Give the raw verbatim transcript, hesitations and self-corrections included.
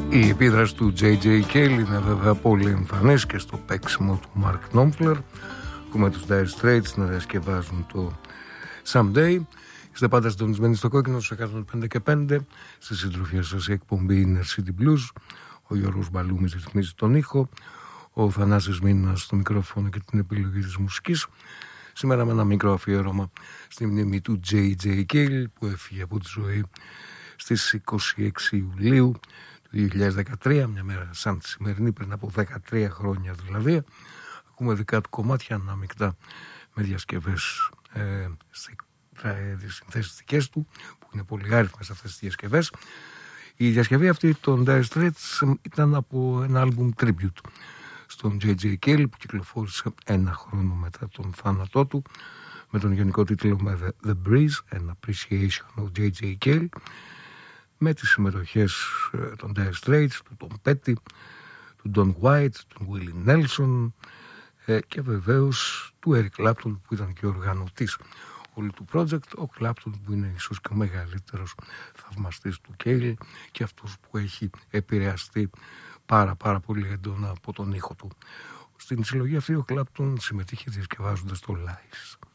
Η επίδραση του τζέι τζέι Cale είναι βέβαια πολύ εμφανής και στο παίξιμο του Mark Knopfler. Ακούμε τους Dire Straits να διασκευάζουν το Someday. Είστε πάντα συντονισμένοι στο κόκκινο στους εκατόν πέντε και πέντε. Στη συντροφιά σας η εκπομπή Inner City Blues. Ο Γιώργος Μπαλούμης ρυθμίζει τον ήχο. Ο Θανάσης Μήνας στο μικρόφωνο και την επιλογή της μουσικής. Σήμερα με ένα μικρό αφιέρωμα στη μνήμη του τζέι τζέι Cale που έφυγε από τη ζωή στις είκοσι έξι Ιουλίου του δύο χιλιάδες δεκατρία, μια μέρα σαν τη σημερινή, πριν από δεκατρία χρόνια δηλαδή. Ακούμε δικά του κομμάτια ανάμεικτα με διασκευές ε, στις συνθέσεις δικές του, που είναι πολύ άριθμες αυτές τις διασκευές. Η διασκευή αυτή των Dire Straits ήταν από ένα άλμπουμ tribute στον τζέι τζέι Cale που κυκλοφόρησε ένα χρόνο μετά τον θάνατό του, με τον γενικό τίτλο The Breeze, an Appreciation of τζέι τζέι Cale, με τις συμμετοχές των Dire Straits, του Tom Petty, του Don White, του Willie Nelson και βεβαίως του Eric Clapton που ήταν και ο οργανωτής όλου του project, ο Clapton που είναι ίσως και ο μεγαλύτερος θαυμαστής του Cale και αυτός που έχει επηρεαστεί πάρα πάρα πολύ έντονα από τον ήχο του. Στην συλλογή αυτή ο Clapton συμμετείχε διασκευάζοντας το Lies.